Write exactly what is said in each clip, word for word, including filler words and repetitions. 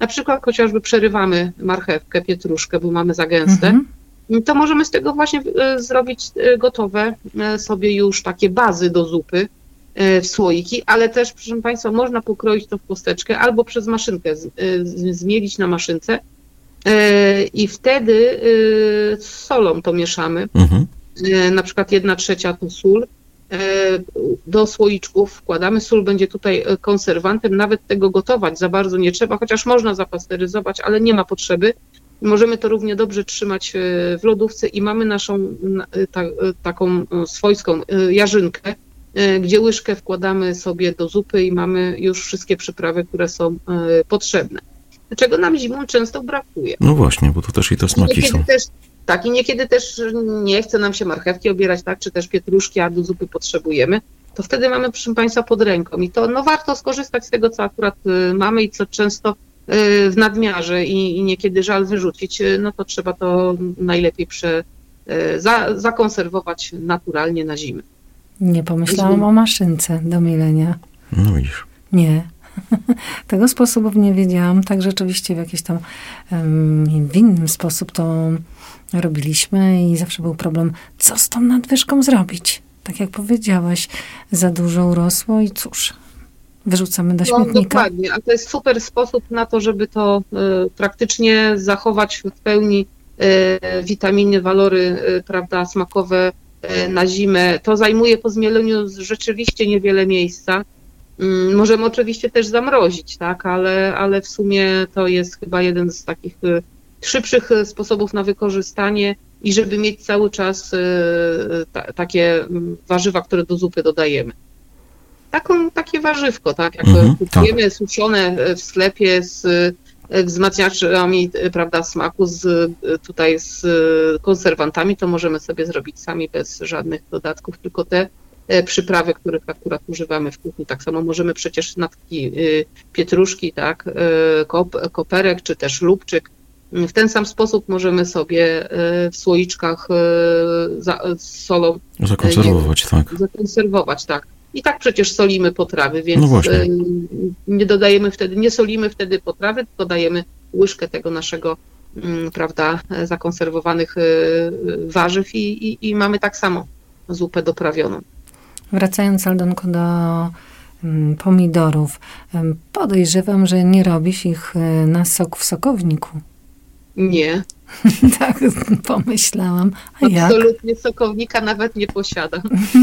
na przykład chociażby przerywamy marchewkę, pietruszkę, bo mamy za gęste, mhm. to możemy z tego właśnie zrobić gotowe sobie już takie bazy do zupy w słoiki, ale też, proszę Państwa, można pokroić to w kosteczkę albo przez maszynkę zmielić na maszynce i wtedy z solą to mieszamy. Mhm. Na przykład jedna trzecia to sól. Do słoiczków wkładamy. Sól będzie tutaj konserwantem, nawet tego gotować za bardzo nie trzeba, chociaż można zapasteryzować, ale nie ma potrzeby. Możemy to równie dobrze trzymać w lodówce i mamy naszą ta, taką swojską jarzynkę, gdzie łyżkę wkładamy sobie do zupy i mamy już wszystkie przyprawy, które są potrzebne. Czego nam zimą często brakuje. No właśnie, bo to też i te smaki są. Też, tak, i niekiedy też nie chce nam się marchewki obierać, tak, czy też pietruszki, a do zupy potrzebujemy, to wtedy mamy, proszę Państwa, pod ręką. I to no, warto skorzystać z tego, co akurat mamy i co często w nadmiarze i, i niekiedy żal wyrzucić, no to trzeba to najlepiej prze, za, zakonserwować naturalnie na zimę. Nie pomyślałam o maszynce do mielenia. No widzisz. Nie. Tego sposobu nie wiedziałam. Tak rzeczywiście w jakiś tam um, w innym sposób to robiliśmy i zawsze był problem, co z tą nadwyżką zrobić. Tak jak powiedziałaś, za dużo urosło i cóż, wyrzucamy do śmietnika. No, dokładnie, a to jest super sposób na to, żeby to y, praktycznie zachować w pełni y, witaminy, walory, y, prawda, smakowe y, na zimę. To zajmuje po zmieleniu rzeczywiście niewiele miejsca. Y, możemy oczywiście też zamrozić, tak, ale, ale w sumie to jest chyba jeden z takich y, szybszych sposobów na wykorzystanie i żeby mieć cały czas y, ta, takie warzywa, które do zupy dodajemy. Taką, takie warzywko, tak, jak mhm, kupujemy tak. suszone w sklepie z wzmacniaczami, prawda, smaku, z, tutaj z konserwantami, to możemy sobie zrobić sami bez żadnych dodatków, tylko te przyprawy, których akurat używamy w kuchni. Tak samo możemy przecież natki pietruszki, tak, kop, koperek, czy też lubczyk. W ten sam sposób możemy sobie w słoiczkach z solą zakonserwować, tak. Zakonserwować, tak. I tak przecież solimy potrawy, więc no nie dodajemy wtedy, nie solimy wtedy potrawy, tylko dajemy łyżkę tego naszego, prawda, zakonserwowanych warzyw i, i, i mamy tak samo zupę doprawioną. Wracając, Aldonko, do pomidorów, podejrzewam, że nie robisz ich na sok w sokowniku. Nie. Tak pomyślałam. A Absolutnie jak? Sokownika nawet nie posiadam.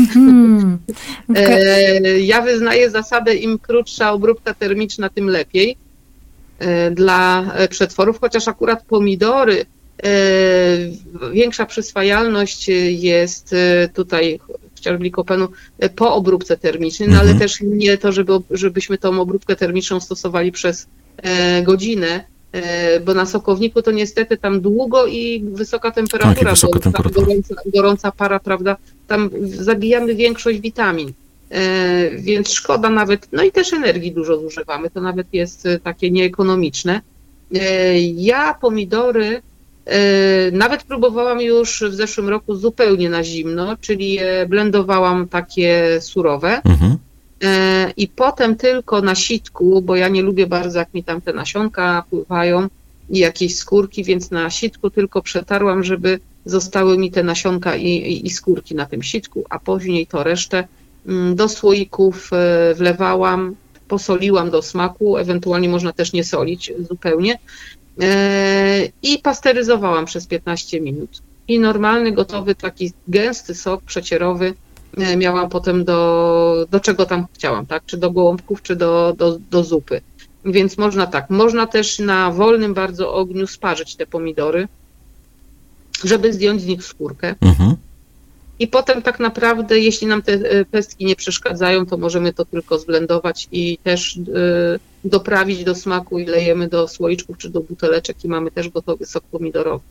Ja wyznaję zasadę, im krótsza obróbka termiczna, tym lepiej dla przetworów, chociaż akurat pomidory, większa przyswajalność jest tutaj chociażby likopenu po obróbce termicznej, no ale mhm. też nie to, żeby, żebyśmy tą obróbkę termiczną stosowali przez godzinę, bo na sokowniku to niestety tam długo i wysoka temperatura, tak, i wysoka bo temperatura. Gorąca, gorąca para, prawda, tam zabijamy większość witamin, więc szkoda nawet, no i też energii dużo zużywamy, to nawet jest takie nieekonomiczne. Ja pomidory nawet próbowałam już w zeszłym roku zupełnie na zimno, czyli je blendowałam takie surowe. Mhm. I potem tylko na sitku, bo ja nie lubię bardzo, jak mi tam te nasionka pływają i jakieś skórki, więc na sitku tylko przetarłam, żeby zostały mi te nasionka i, i, i skórki na tym sitku, a później to resztę do słoików wlewałam, posoliłam do smaku, ewentualnie można też nie solić zupełnie i pasteryzowałam przez piętnaście minut. I normalny, gotowy, taki gęsty sok przecierowy miałam potem do, do czego tam chciałam, tak? Czy do gołąbków, czy do, do, do zupy. Więc można tak, można też na wolnym bardzo ogniu sparzyć te pomidory, żeby zdjąć z nich skórkę. Mhm. I potem tak naprawdę, jeśli nam te pestki nie przeszkadzają, to możemy to tylko zblendować i też y, doprawić do smaku i lejemy do słoiczków czy do buteleczek i mamy też gotowy sok pomidorowy.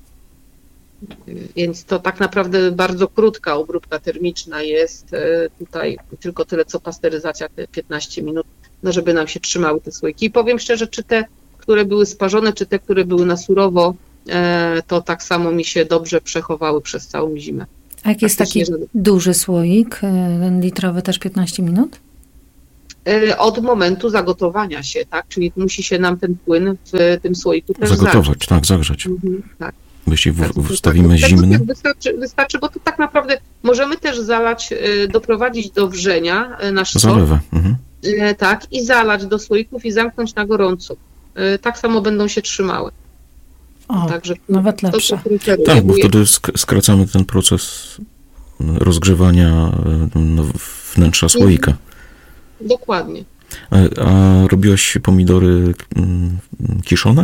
Więc to tak naprawdę bardzo krótka obróbka termiczna jest tutaj, tylko tyle co pasteryzacja, te piętnaście minut, no żeby nam się trzymały te słoiki. I powiem szczerze, czy te, które były sparzone, czy te, które były na surowo, to tak samo mi się dobrze przechowały przez całą zimę. A jak jest taki że... duży słoik, ten litrowy też piętnaście minut? Od momentu zagotowania się, tak? Czyli musi się nam ten płyn w tym słoiku też Zagotować, zagrzać. tak, zagrzać. Mhm, tak. Bo jeśli w, Tak, wstawimy tak, zimny, tak, wystarczy, wystarczy, bo to tak naprawdę możemy też zalać, y, doprowadzić do wrzenia y, nasz sok, zalewę. Mhm. y, tak, i zalać do słoików i zamknąć na gorąco. Y, Tak samo będą się trzymały. O, Także nawet to- to lepsze. preferuję. Tak, bo wtedy sk- skracamy ten proces rozgrzewania y, no, wnętrza słoika. Dokładnie. A, a robiłaś pomidory mm, kiszone?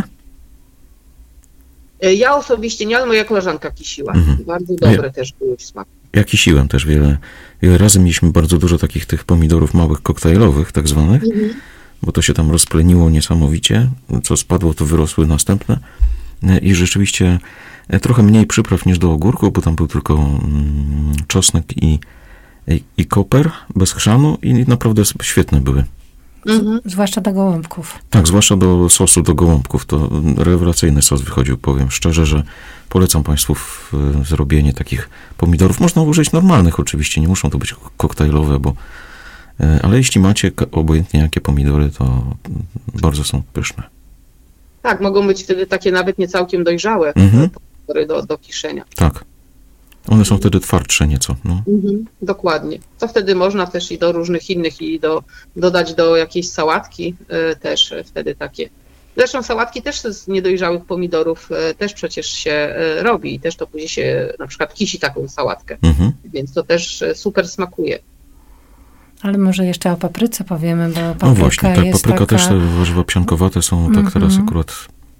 Y, Ja osobiście nie, ale moja koleżanka kisiła. Mhm. Bardzo dobre też były w smaku. Ja kisiłem też wiele, wiele razy. Mieliśmy bardzo dużo takich tych pomidorów małych, koktajlowych tak zwanych, Mhm. bo to się tam rozpleniło niesamowicie. Co spadło, to wyrosły następne. I rzeczywiście trochę mniej przypraw niż do ogórków, bo tam był tylko mm, czosnek i, i, i koper bez chrzanu i naprawdę świetne były. Mhm. Zwłaszcza do gołąbków. Tak, zwłaszcza do sosu do gołąbków. To rewelacyjny sos wychodził, powiem szczerze, że polecam Państwu w, w zrobienie takich pomidorów. Można użyć normalnych oczywiście, nie muszą to być koktajlowe, bo e, ale jeśli macie k- obojętnie jakie pomidory, to bardzo są pyszne. Tak, mogą być wtedy takie nawet nie całkiem dojrzałe Mhm. pomidory do, do kiszenia. Tak. One są wtedy twardsze nieco. No. Mhm, dokładnie. To wtedy można też i do różnych innych i do, dodać do jakiejś sałatki y, też y, wtedy takie. Zresztą sałatki też z niedojrzałych pomidorów y, też przecież się y, robi i też to później się na przykład kisi taką sałatkę, Mhm. więc to też y, super smakuje. Ale może jeszcze o papryce powiemy, bo papryka No właśnie, tak, jest papryka taka... też, te warzywa psiankowate są tak Mhm. teraz akurat.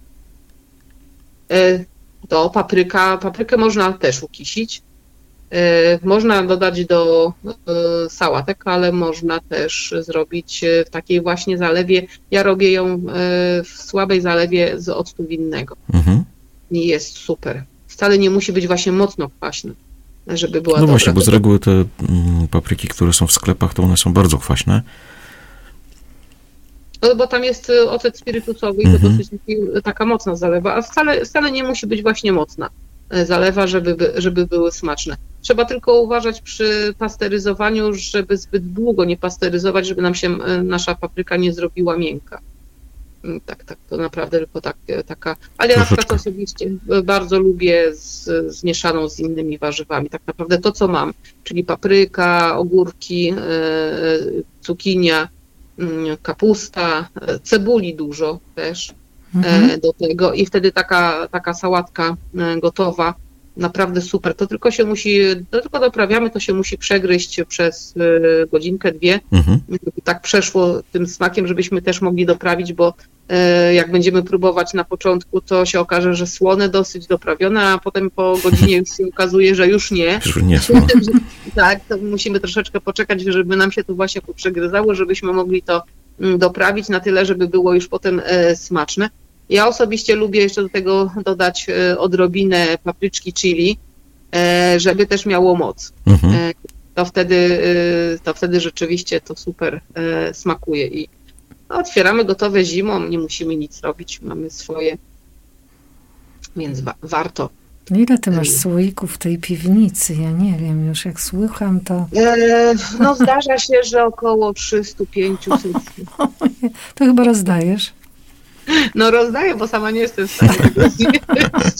Y, To papryka, paprykę można też ukisić. Y, Można dodać do y, sałatek, ale można też zrobić y, w takiej właśnie zalewie. Ja robię ją y, w słabej zalewie z octu winnego Mhm. i jest super. Wcale nie musi być właśnie mocno kwaśna, żeby była No dobra. właśnie, bo z reguły te mm, papryki, które są w sklepach, to one są bardzo kwaśne. No, bo tam jest y, ocet spirytusowy i to Mhm. dosyć taki- taka mocna zalewa, a wcale, wcale nie musi być właśnie mocna y, zalewa, żeby, by- żeby były smaczne. Trzeba tylko uważać przy pasteryzowaniu, żeby zbyt długo nie pasteryzować, żeby nam się y, nasza papryka nie zrobiła miękka. Mm, Tak, tak, to naprawdę tylko tak, y, taka. Ale ja na przykład Troszeczkę. osobiście y, bardzo lubię z, zmieszaną z innymi warzywami. Tak naprawdę to, co mam, czyli papryka, ogórki, y, y, cukinia, mm, kapusta, e, cebuli dużo też Mhm. e, do tego i wtedy taka, taka sałatka e, gotowa, naprawdę super. To tylko się musi, to tylko doprawiamy, to się musi przegryźć przez e, godzinkę, dwie, Mhm. żeby tak przeszło tym smakiem, żebyśmy też mogli doprawić, bo e, jak będziemy próbować na początku, to się okaże, że słone dosyć doprawione, a potem po godzinie już się okazuje, że już nie. Już nie są. Tak, to musimy troszeczkę poczekać, żeby nam się to właśnie poprzegryzało, żebyśmy mogli to mm, doprawić na tyle, żeby było już potem e, smaczne. Ja osobiście lubię jeszcze do tego dodać e, odrobinę papryczki chili, e, żeby też miało moc. Mhm. E, to wtedy, e, to wtedy rzeczywiście to super e, smakuje i no, otwieramy gotowe zimą, nie musimy nic robić, mamy swoje, więc wa- warto. Ile ty masz słoików w tej piwnicy? Ja nie wiem, już jak słucham, to, E, no zdarza się, że około trzysta pięćset. to chyba rozdajesz. No rozdaję, bo sama nie jestem w stanie tego zjeść.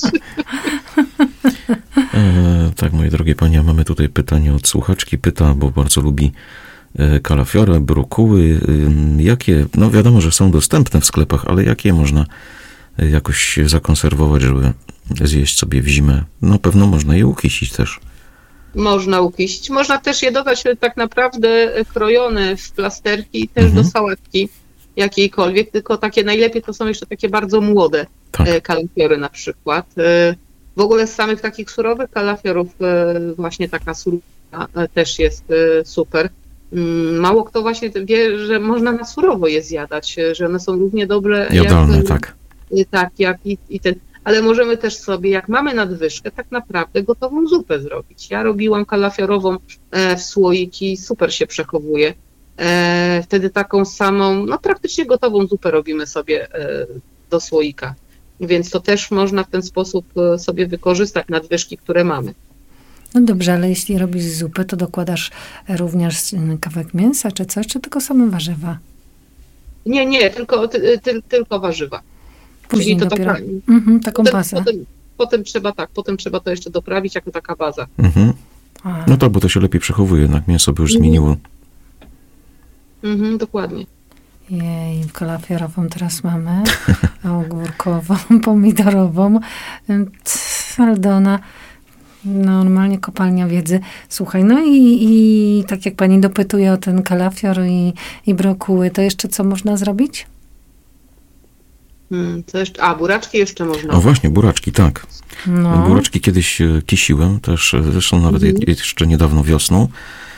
E, tak, moje drogie panie, mamy tutaj pytanie od słuchaczki. Pyta, bo bardzo lubi e, kalafiorę, brokuły. E, jakie, no wiadomo, że są dostępne w sklepach, ale jakie można e, jakoś zakonserwować, żeby zjeść sobie w zimę? No pewno można je ukisić też. Można ukisić. Można też je dodać tak naprawdę krojone w plasterki też Mhm. do sałatki jakiejkolwiek, tylko takie najlepiej to są jeszcze takie bardzo młode Tak. e, kalafiory na przykład. E, W ogóle z samych takich surowych kalafiorów e, właśnie taka surówka e, też jest e, super. Mm, Mało kto właśnie wie, że można na surowo je zjadać, e, że one są równie dobre Jadalne, jak, tak. Y, tak, jak i, i ten, ale możemy też sobie, jak mamy nadwyżkę, tak naprawdę gotową zupę zrobić. Ja robiłam kalafiorową e, w słoiki, super się przechowuje. E, wtedy taką samą, no praktycznie gotową zupę robimy sobie e, do słoika. Więc to też można w ten sposób e, sobie wykorzystać nadwyżki, które mamy. No dobrze, ale jeśli robisz zupę, to dokładasz również kawałek mięsa czy coś, czy tylko same warzywa? Nie, nie, tylko, ty, ty, tylko warzywa. Później Czyli to dopiero taka, mhm, taką potem, bazę. Potem, potem trzeba tak, potem trzeba to jeszcze doprawić jako taka baza. Mhm. A, No tak, bo to się lepiej przechowuje, jednak mięso by już Mhm. zmieniło. Mhm, dokładnie. jej, kalafiorową teraz mamy, ogórkową, pomidorową, Aldona. Normalnie kopalnia wiedzy. Słuchaj, no i, i tak jak pani dopytuje o ten kalafior i, i brokuły, to jeszcze co można zrobić? Hmm, co jeszcze? A, buraczki jeszcze można. O właśnie, buraczki, tak. No, Buraczki kiedyś e, kisiłem, też, e, zresztą nawet Mhm. je- jeszcze niedawno wiosną.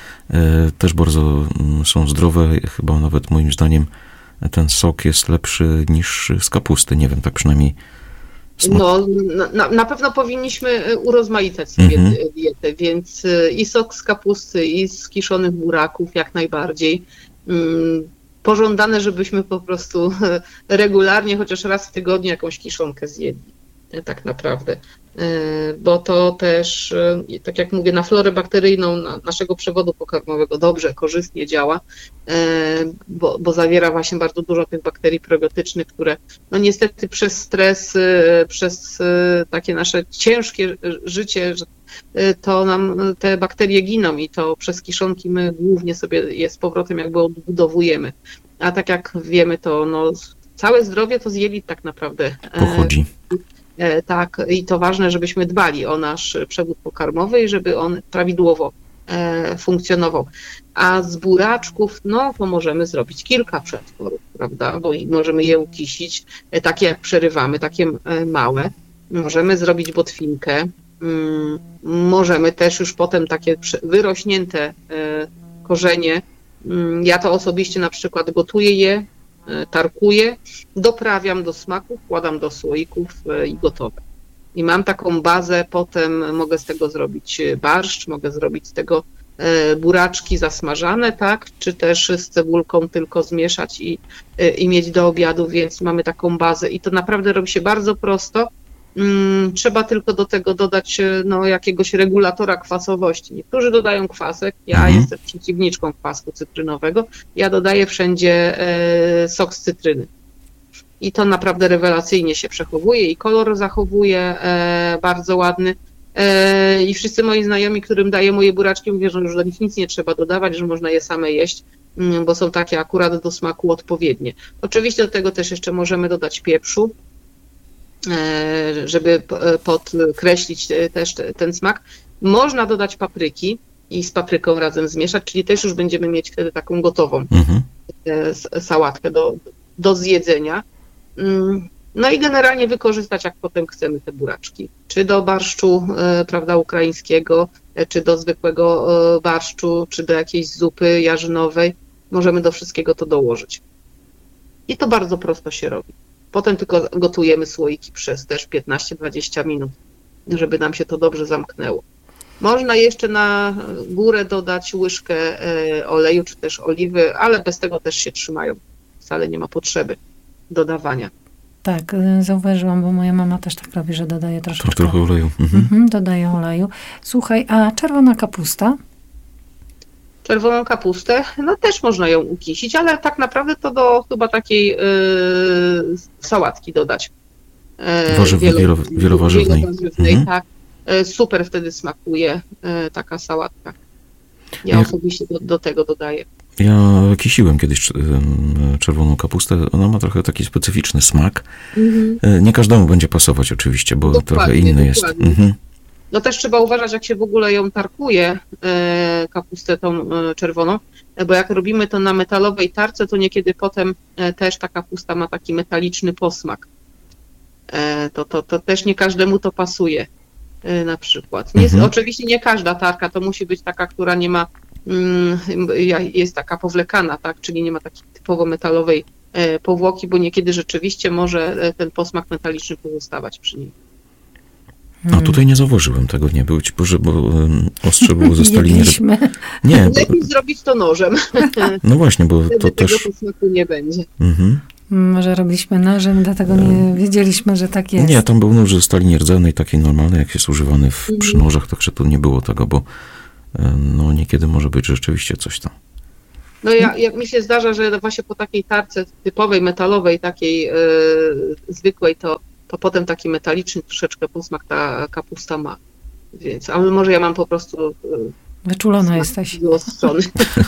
E, Też bardzo mm, są zdrowe, chyba nawet moim zdaniem ten sok jest lepszy niż z kapusty, nie wiem, tak przynajmniej smak. No, na- na, na pewno powinniśmy y, urozmaicać sobie Mhm. dy- dietę, więc y, i sok z kapusty, i z kiszonych buraków jak najbardziej. Mm, Pożądane, żebyśmy po prostu regularnie, chociaż raz w tygodniu jakąś kiszonkę zjedli, y, tak naprawdę. Y, Bo to też, y, tak jak mówię, na florę bakteryjną na naszego przewodu pokarmowego dobrze, korzystnie działa, y, bo, bo zawiera właśnie bardzo dużo tych bakterii probiotycznych, które no niestety przez stres, y, przez y, takie nasze ciężkie y, życie, że, y, to nam y, te bakterie giną i to przez kiszonki my głównie sobie je z powrotem jakby odbudowujemy. A tak jak wiemy, to no, całe zdrowie to z jelit tak naprawdę. e, Pochodzi. e, Tak, i to ważne, żebyśmy dbali o nasz przewód pokarmowy i żeby on prawidłowo e, funkcjonował. A z buraczków, no to możemy zrobić kilka przetworów, prawda, bo i możemy je ukisić, e, takie jak przerywamy, takie e, małe. Możemy zrobić botwinkę, mm, możemy też już potem takie prze- wyrośnięte e, korzenie. Mm, Ja to osobiście na przykład gotuję je, e, tarkuję, doprawiam do smaku, wkładam do słoików e, i gotowe. I mam taką bazę, potem mogę z tego zrobić e, barszcz, mogę zrobić z tego e, buraczki zasmażane, tak, czy też z cebulką tylko zmieszać i, e, i mieć do obiadu, więc mamy taką bazę i to naprawdę robi się bardzo prosto. Mm, Trzeba tylko do tego dodać e, no, jakiegoś regulatora kwasowości. Niektórzy dodają kwasek, ja Mhm. jestem przeciwniczką kwasku cytrynowego, ja dodaję wszędzie e, sok z cytryny. I to naprawdę rewelacyjnie się przechowuje i kolor zachowuje e, bardzo ładny. E, I wszyscy moi znajomi, którym daję moje buraczki, mówią, że już do nich nic nie trzeba dodawać, że można je same jeść, mm, bo są takie akurat do smaku odpowiednie. Oczywiście do tego też jeszcze możemy dodać pieprzu, e, żeby p- podkreślić e, też te- ten smak. Można dodać papryki i z papryką razem zmieszać, czyli też już będziemy mieć wtedy taką gotową Mhm. e, s- sałatkę do, do zjedzenia. Mm, No i generalnie wykorzystać, jak potem chcemy te buraczki. Czy do barszczu, e, prawda, ukraińskiego, e, czy do zwykłego e, barszczu, czy do jakiejś zupy jarzynowej. Możemy do wszystkiego to dołożyć. I to bardzo prosto się robi. Potem tylko gotujemy słoiki przez też piętnaście dwadzieścia minut, żeby nam się to dobrze zamknęło. Można jeszcze na górę dodać łyżkę e, oleju, czy też oliwy, ale bez tego też się trzymają. Wcale nie ma potrzeby dodawania. tak, y, zauważyłam, bo moja mama też tak robi, że dodaje To troszeczkę. trochę oleju. Mhm. Mhm, dodaje oleju. Słuchaj, a czerwona kapusta? Czerwoną kapustę, no też można ją ukisić, ale tak naprawdę to do chyba takiej y, sałatki dodać. E, Warzywnej, wielo- wielowarzywnej. wielowarzywnej, Mhm. tak. E, Super wtedy smakuje e, taka sałatka. Ja Jak- osobiście do, do tego dodaję. Ja kisiłem kiedyś em, czerwoną kapustę. Ona ma trochę taki specyficzny smak. E, Nie każdemu będzie pasować oczywiście, bo Dokładnie, trochę inny jest. dokładnie. Mhm. No też trzeba uważać, jak się w ogóle ją tarkuje, e, kapustę tą e, czerwoną, e, bo jak robimy to na metalowej tarce, to niekiedy potem e, też ta kapusta ma taki metaliczny posmak. E, to, to, to też nie każdemu to pasuje, e, na przykład. Nie, Mhm. Oczywiście nie każda tarka, to musi być taka, która nie ma, mm, ja- jest taka powlekana, tak, czyli nie ma takiej typowo metalowej e, powłoki, bo niekiedy rzeczywiście może e, ten posmak metaliczny pozostawać przy niej. A tutaj nie zauważyłem tego, nie był ci Boże, bo em, ostrze było ze stali. Nie, Jedliśmy. nie bo, Lepiej zrobić to nożem. no właśnie, bo Wtedy to tego też. posmaku nie będzie. Mhm. Może robiliśmy nożem, dlatego nie wiedzieliśmy, że tak jest. Nie, tam był nóż ze stali nierdzewnej, taki normalny, jak jest używany w, przy nożach, także tu nie było tego, bo no niekiedy może być rzeczywiście coś tam. No ja, jak mi się zdarza, że właśnie po takiej tarce typowej, metalowej, takiej e, zwykłej, to, to potem taki metaliczny troszeczkę posmak ta kapusta ma. Więc, ale może ja mam po prostu... E, Wyczulona jesteś. Wyostrzony.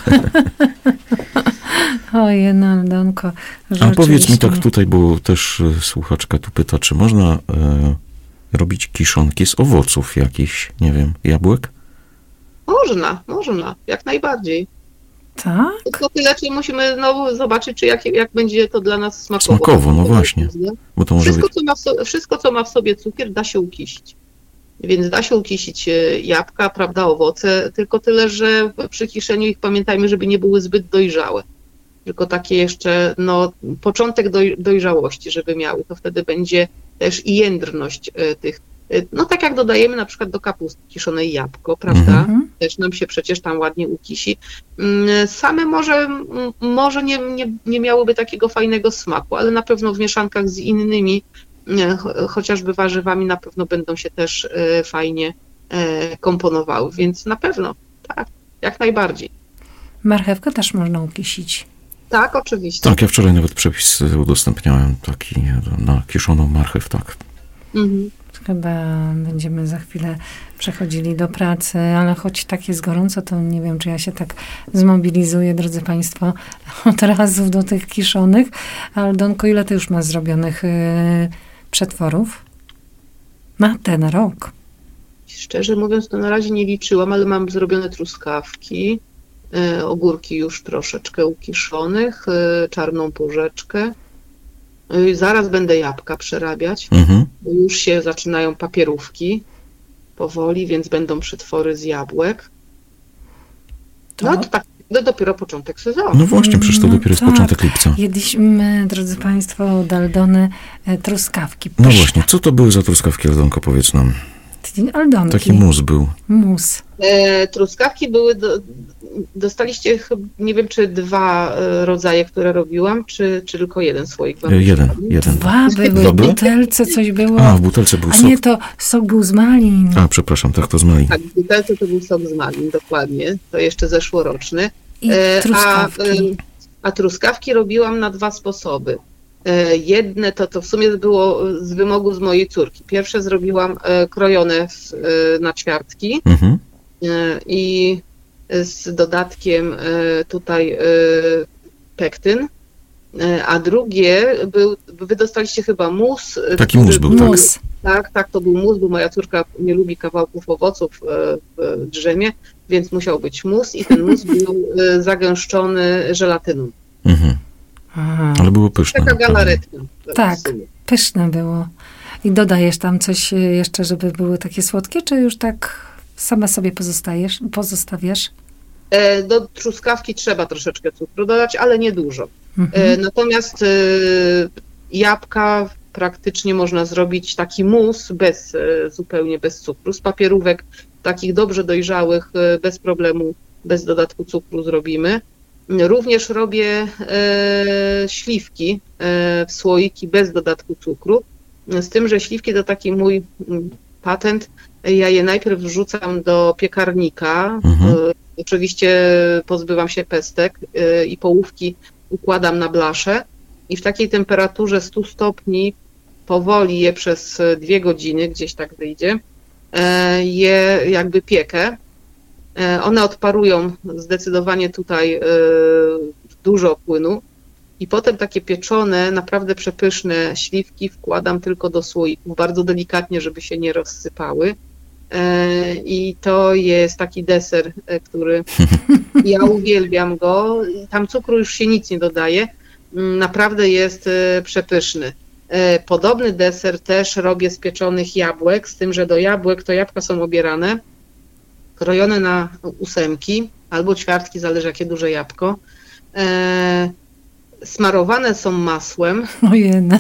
Ojej, no Aldonko. A powiedz mi tak tutaj, bo też słuchaczka tu pyta, czy można e, robić kiszonki z owoców jakichś, nie wiem, jabłek? Można, można, jak najbardziej. Tak? Tylko tyle, czy musimy no, zobaczyć, czy jak, jak będzie to dla nas smakowo. Smakowo, no właśnie. Bo to może wszystko, być... co ma w so, wszystko, co ma w sobie cukier, da się ukisić. Więc da się ukisić jabłka, prawda, owoce, tylko tyle, że przy kiszeniu ich pamiętajmy, żeby nie były zbyt dojrzałe. Tylko takie jeszcze, no, początek doj, dojrzałości, żeby miały. To wtedy będzie też i jędrność tych. No tak jak dodajemy na przykład do kapusty kiszonej jabłko, prawda? Mhm. Też nam się przecież tam ładnie ukisi. Same może, może nie, nie, nie miałyby takiego fajnego smaku, ale na pewno w mieszankach z innymi, chociażby warzywami, na pewno będą się też fajnie komponowały. Więc na pewno, tak, jak najbardziej. Marchewkę też można ukisić. Tak, oczywiście. Tak, ja wczoraj nawet przepis udostępniałem taki na kiszoną marchew, tak. Mhm. Chyba będziemy za chwilę przechodzili do pracy, ale choć tak jest gorąco, to nie wiem, czy ja się tak zmobilizuję, drodzy Państwo, od razu do tych kiszonych. Aldonko, ile ty już masz zrobionych yy, przetworów? Na ten rok. Szczerze mówiąc, to na razie nie liczyłam, ale mam zrobione truskawki, yy, ogórki już troszeczkę ukiszonych, yy, czarną porzeczkę. Zaraz będę jabłka przerabiać, Mhm. bo już się zaczynają papierówki powoli, więc będą przetwory z jabłek. To... No to tak, to dopiero początek sezonu. No właśnie, przecież to No dopiero jest tak. początek lipca. Jedliśmy, drodzy Państwo, od Aldony e, truskawki. No Pyszne. właśnie, co to były za truskawki, Aldonko, powiedz nam? Aldonki. Taki mus był. Mus. E, truskawki były, do, dostaliście, chyba, nie wiem, czy dwa e, rodzaje, które robiłam, czy, czy tylko jeden słoik wam E, Jeden, przypadł? jeden. Dwa były, Dwa w były? butelce coś było. A, w butelce był A sok. nie, to sok był z malin. A, przepraszam, tak to z malin. Tak, w butelce to był sok z malin, dokładnie. To jeszcze zeszłoroczny. I E, truskawki. A, e, a truskawki robiłam na dwa sposoby. E, Jedne to, to w sumie było z wymogu z mojej córki. Pierwsze zrobiłam e, krojone w, e, na ćwiartki Mhm. e, i z dodatkiem e, tutaj e, pektyn. E, A drugie, był, wy dostaliście chyba mus. e, Taki który mus był, tak. Mus. Tak, tak, to był mus, bo moja córka nie lubi kawałków owoców e, w drzemie, więc musiał być mus i ten mus był e, zagęszczony żelatyną. Mhm. Aha. Ale było pyszne. Taka naprawdę. galaretka. Tak. w sumie. Pyszne było. I dodajesz tam coś jeszcze, żeby były takie słodkie, czy już tak same sobie pozostajesz, pozostawiasz? E, Do truskawki trzeba troszeczkę cukru dodać, ale nie dużo. Mhm. E, Natomiast e, jabłka praktycznie można zrobić taki mus bez, e, zupełnie bez cukru. Z papierówek takich dobrze dojrzałych, e, bez problemu, bez dodatku cukru zrobimy. Również robię e, śliwki e, w słoiki bez dodatku cukru. Z tym, że śliwki to taki mój mm, patent. Ja je najpierw wrzucam do piekarnika. Mhm. E, oczywiście pozbywam się pestek e, i połówki układam na blaszę i w takiej temperaturze stu stopni powoli je przez dwie godziny, gdzieś tak wyjdzie, e, je jakby piekę. E, One odparują zdecydowanie tutaj e, dużo płynu i potem takie pieczone, naprawdę przepyszne śliwki wkładam tylko do słoików, bardzo delikatnie, żeby się nie rozsypały. E, I to jest taki deser, e, który ja uwielbiam go. Tam cukru już się nic nie dodaje. Mm, Naprawdę jest e, przepyszny. E, Podobny deser też robię z pieczonych jabłek, z tym, że do jabłek to jabłka są obierane, krojone na ósemki albo ćwiartki, zależy jakie duże jabłko. E, Smarowane są masłem Ojej. e,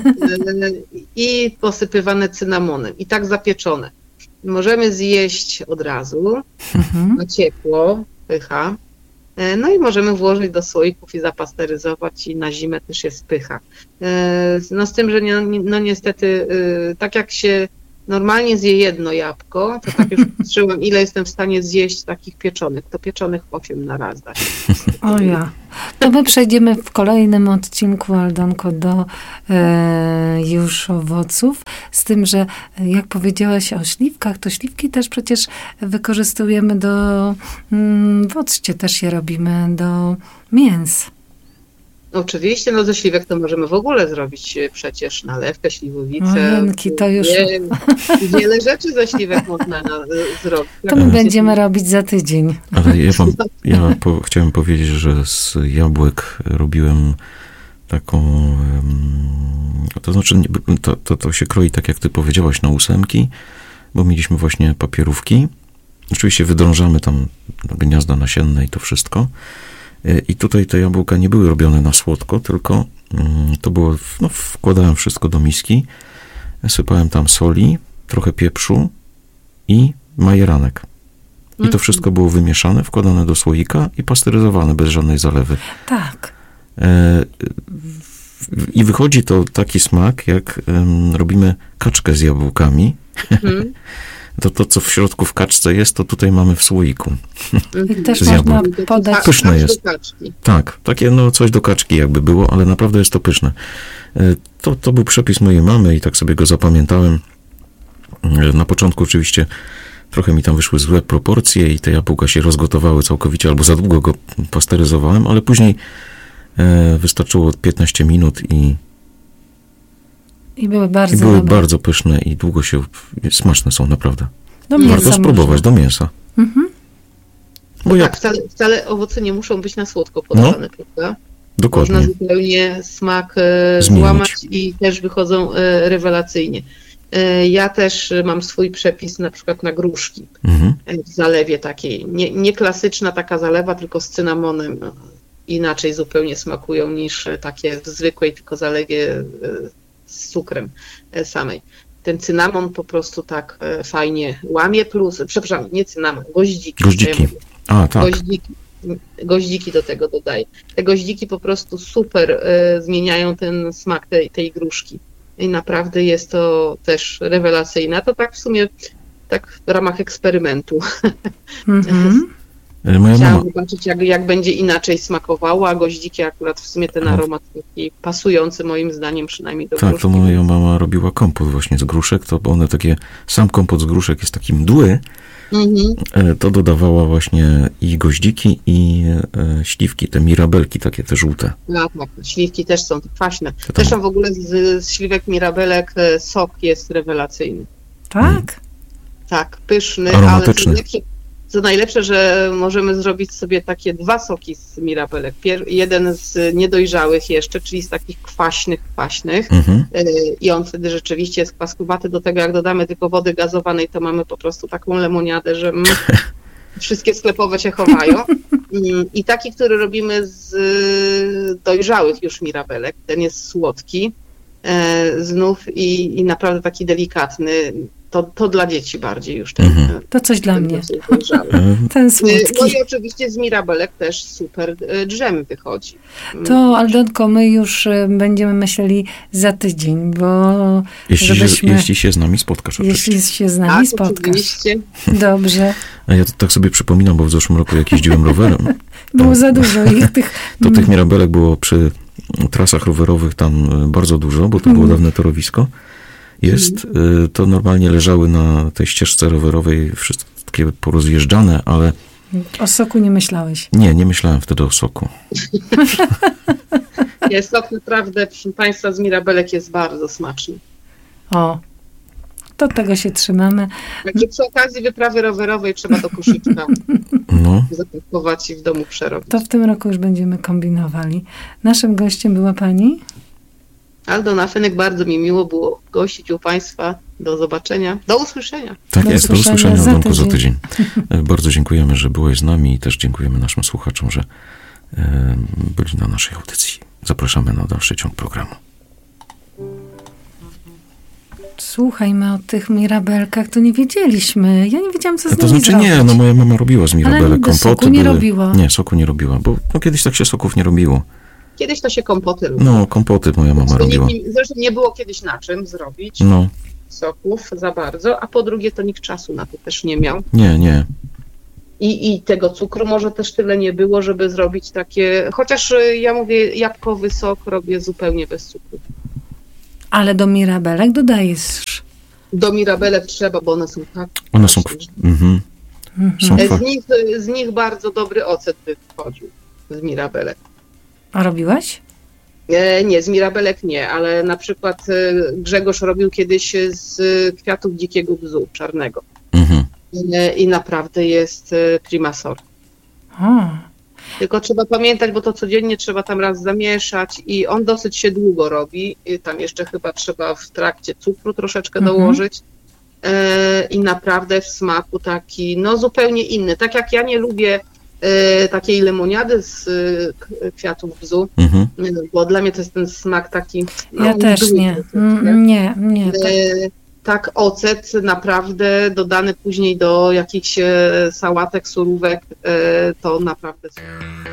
i posypywane cynamonem i tak zapieczone. Możemy zjeść od razu, Mhm. na ciepło, pycha. No i możemy włożyć do słoików i zapasteryzować i na zimę też jest pycha. No z tym, że nie, no niestety tak jak się normalnie zje jedno jabłko, to tak już patrzyłam, ile jestem w stanie zjeść takich pieczonych. To pieczonych osiem na raz da się. O ja. To my przejdziemy w kolejnym odcinku, Aldonko, do e, już owoców. Z tym, że jak powiedziałaś o śliwkach, to śliwki też przecież wykorzystujemy do, mm, w occie też je robimy, do mięs. Oczywiście, no ze śliwek to możemy w ogóle zrobić przecież nalewkę, śliwowicę. Jenki, to już... Wie, wiele rzeczy ze śliwek można na, zrobić. To my będziemy robić za tydzień. Ale ja, wam, ja po, chciałem powiedzieć, że z jabłek robiłem taką, to znaczy to, to, to się kroi tak jak ty powiedziałaś na ósemki, bo mieliśmy właśnie papierówki. Oczywiście wydrążamy tam gniazda nasienne i to wszystko. I tutaj te jabłka nie były robione na słodko, tylko to było, no wkładałem wszystko do miski, sypałem tam soli, trochę pieprzu i majeranek. I to wszystko było wymieszane, wkładane do słoika i pasteryzowane bez żadnej zalewy. Tak. I wychodzi to taki smak, jak robimy kaczkę z jabłkami. Mm. To to, co w środku w kaczce jest, to tutaj mamy w słoiku. I też można podać... Pyszne jest. Tak, takie no coś do kaczki jakby było, ale naprawdę jest to pyszne. To, to był przepis mojej mamy i tak sobie go zapamiętałem. Na początku oczywiście trochę mi tam wyszły złe proporcje i te jabłka się rozgotowały całkowicie, albo za długo go pasteryzowałem, ale później wystarczyło piętnaście minut i I były bardzo I były bardzo pyszne i długo się, smaczne są naprawdę. Do mięsa warto spróbować, można. do mięsa. Mhm. Bo ja... Tak, wcale, wcale owoce nie muszą być na słodko podawane, no, prawda? Dokładnie. Można zupełnie smak e, złamać i też wychodzą e, rewelacyjnie. E, ja też mam swój przepis na przykład na gruszki Mhm. w zalewie takiej. Nie, nie klasyczna taka zalewa, tylko z cynamonem. Inaczej zupełnie smakują niż takie w zwykłej tylko zalewie e, z cukrem samej. Ten cynamon po prostu tak fajnie łamie, plus, przepraszam, nie cynamon, goździki. Goździki. A, tak. Goździki, goździki do tego dodaję. Te goździki po prostu super e, zmieniają ten smak tej, tej gruszki. I naprawdę jest to też rewelacyjne. A to tak w sumie, tak w ramach eksperymentu. Mhm. Moja Chciałam mama... zobaczyć, jak, jak będzie inaczej smakowało, a goździki akurat w sumie ten aromat taki pasujący moim zdaniem przynajmniej do Tak, gruszki. to moja mama robiła kompot właśnie z gruszek, to bo one takie, sam kompot z gruszek jest taki mdły, Mhm. to dodawała właśnie i goździki, i e, śliwki, te mirabelki takie te żółte. No tak, śliwki też są kwaśne. tam- Zresztą w ogóle z, z śliwek mirabelek e, sok jest rewelacyjny. Tak? Tak, pyszny, Aromatyczny. ale co najlepsze, co najlepsze, że możemy zrobić sobie takie dwa soki z mirabelek. Pier, jeden z niedojrzałych jeszcze, czyli z takich kwaśnych, kwaśnych. Mhm. E, I on wtedy rzeczywiście jest kwaskowany. Do tego jak dodamy tylko wody gazowanej, to mamy po prostu taką lemoniadę, że mm, wszystkie sklepowe się chowają. Mm, I taki, który robimy z y, dojrzałych już mirabelek, ten jest słodki e, znów i, i naprawdę taki delikatny. To, to dla dzieci bardziej już ten, Mhm. To coś dla ten mnie. dosyć dojrzały. E, Ten No słodki. i oczywiście z mirabelek też super e, dżem wychodzi. To, Aldonko, my już e, będziemy myśleli za tydzień, bo jeśli, żebyśmy, się, jeśli się z nami spotkasz oczywiście. jeśli się z Tak, nami spotkasz. oczywiście. Dobrze. A ja to tak sobie przypominam, bo w zeszłym roku jak jeździłem rowerem, Było za dużo ich tych... to tych mirabelek było przy trasach rowerowych tam bardzo dużo, bo to było dawne torowisko. Jest, y, to normalnie leżały na tej ścieżce rowerowej wszystkie porozjeżdżane, ale O soku nie myślałeś. nie, nie myślałem wtedy o soku. Jest sok naprawdę, proszę Państwa, z mirabelek jest bardzo smaczny. O, to tego się trzymamy. Także przy okazji wyprawy rowerowej trzeba do koszyczka No, zapakować i w domu przerobić. To w tym roku już będziemy kombinowali. Naszym gościem była pani? Aldona Fenek, bardzo mi miło było gościć u Państwa. Do zobaczenia. Do usłyszenia. tak Do jest. Do usłyszenia usłyszenia, za Adamku, za tydzień. tydzień. E, Bardzo dziękujemy, że byłeś z nami i też dziękujemy naszym słuchaczom, że e, byli na naszej audycji. Zapraszamy na dalszy ciąg programu. Słuchaj, my o tych mirabelkach to nie wiedzieliśmy. Ja nie wiedziałam, co z To nimi znaczy zrobić. nie, no moja mama robiła z mirabelek Ale kompoty. soku nie były... robiła. Nie, soku nie robiła, bo no, kiedyś tak się soków nie robiło. Kiedyś to się kompoty robiło. No, kompoty moja mama Zresztą robiła. nie, zresztą nie było kiedyś na czym zrobić No, soków za bardzo, a po drugie to nikt czasu na to też nie miał. nie, nie. I, I tego cukru może też tyle nie było, żeby zrobić takie, chociaż y, ja mówię, jabłkowy sok robię zupełnie bez cukru. Ale do mirabelek dodajesz. Do mirabelek trzeba, bo one są tak One są... kwaśne. Mhm. Są E, kwa... Z nich, z nich bardzo dobry ocet wychodził, z mirabelek. A robiłaś? E, Nie, z mirabelek nie, ale na przykład e, Grzegorz robił kiedyś z kwiatów dzikiego bzu czarnego. Mhm. E, I naprawdę jest e, prima sort. O, Tylko trzeba pamiętać, bo to codziennie trzeba tam raz zamieszać i on dosyć się długo robi. I tam jeszcze chyba trzeba w trakcie cukru troszeczkę Mhm. dołożyć. E, I naprawdę w smaku taki, no zupełnie inny. Tak jak ja nie lubię e, takiej lemoniady z e, k- kwiatów bzu, Mhm. bo dla mnie to jest ten smak taki... no, ja też mdły nie. troszeczkę. Mm, Nie, nie. Tak. E, Tak, ocet naprawdę dodany później do jakichś e, sałatek, surówek, e, to naprawdę...